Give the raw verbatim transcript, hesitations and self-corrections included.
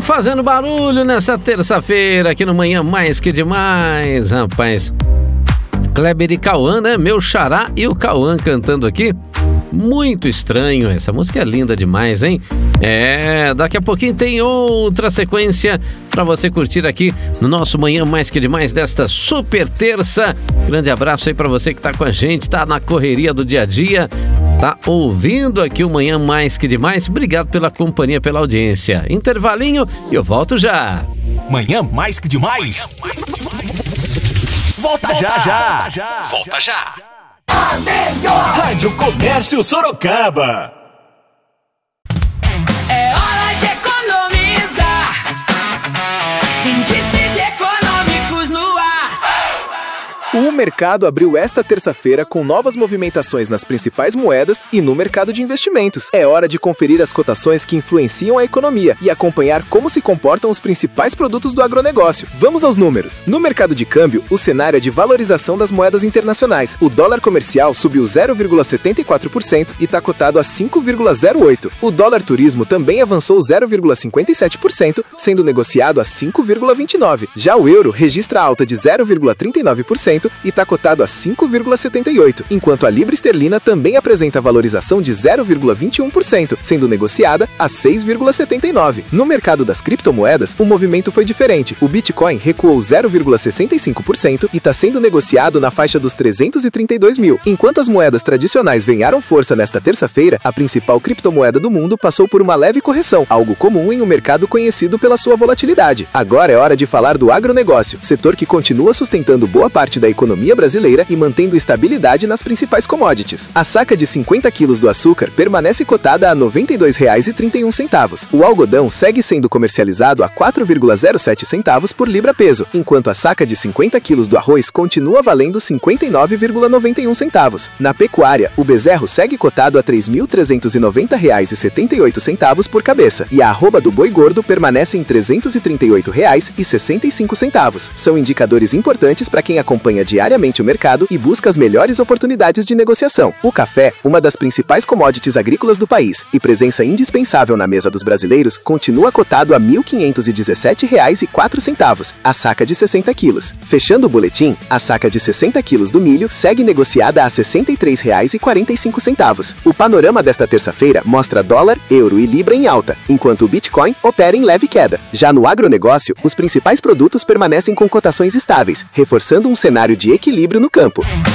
fazendo barulho nessa terça-feira aqui no Manhã Mais Que Demais, rapaz. Kleber e Cauã, né? Meu xará e o Cauã cantando aqui. Muito estranho, essa música é linda demais, hein? É, daqui a pouquinho tem outra sequência para você curtir aqui no nosso Manhã Mais Que Demais desta super terça. Grande abraço aí para você que tá com a gente, tá na correria do dia a dia, tá ouvindo aqui o Manhã Mais Que Demais. Obrigado pela companhia, pela audiência. Intervalinho e eu volto já. Manhã Mais Que Demais. Mais que demais. Volta, volta já, já. Volta já. Volta já. A melhor Rádio Comércio Sorocaba. É hora de economizar. Índices econômicos no ar. O mercado abriu esta terça-feira com novas movimentações nas principais moedas e no mercado de investimentos. É hora de conferir as cotações que influenciam a economia e acompanhar como se comportam os principais produtos do agronegócio. Vamos aos números. No mercado de câmbio, o cenário é de valorização das moedas internacionais. O dólar comercial subiu zero vírgula setenta e quatro por cento e está cotado a cinco vírgula zero oito. O dólar turismo também avançou zero vírgula cinquenta e sete por cento, sendo negociado a cinco vírgula vinte e nove. Já o euro registra alta de zero vírgula trinta e nove por cento e está cotado a cinco vírgula setenta e oito, enquanto a libra esterlina também apresenta valorização de zero vírgula vinte e um por cento, sendo negociada a seis vírgula setenta e nove. No mercado das criptomoedas, o movimento foi diferente. O Bitcoin recuou zero vírgula sessenta e cinco por cento e está sendo negociado na faixa dos trezentos e trinta e dois mil. Enquanto as moedas tradicionais ganharam força nesta terça-feira, a principal criptomoeda do mundo passou por uma leve correção, algo comum em um mercado conhecido pela sua volatilidade. Agora é hora de falar do agronegócio, setor que continua sustentando boa parte da economia brasileira e mantendo estabilidade nas principais commodities. A saca de cinquenta quilos do açúcar permanece cotada a noventa e dois reais e trinta e um centavos. O algodão segue sendo comercializado a quatro vírgula zero sete centavos por libra-peso, enquanto a saca de cinquenta quilos do arroz continua valendo cinquenta e nove vírgula noventa e um centavos. Na pecuária, o bezerro segue cotado a três mil trezentos e noventa reais e setenta e oito centavos por cabeça, e a arroba do boi gordo permanece em trezentos e trinta e oito reais e sessenta e cinco centavos. São indicadores importantes para quem acompanha diariamente o mercado e busca as melhores oportunidades de negociação. O café, uma das principais commodities agrícolas do país e presença indispensável na mesa dos brasileiros, continua cotado a mil quinhentos e dezessete reais e quatro centavos, a saca de sessenta quilos. Fechando o boletim, a saca de sessenta quilos do milho segue negociada a sessenta e três reais e quarenta e cinco centavos. O panorama desta terça-feira mostra dólar, euro e libra em alta, enquanto o Bitcoin opera em leve queda. Já no agronegócio, os principais produtos permanecem com cotações estáveis, reforçando um cenário de equilíbrio no campo.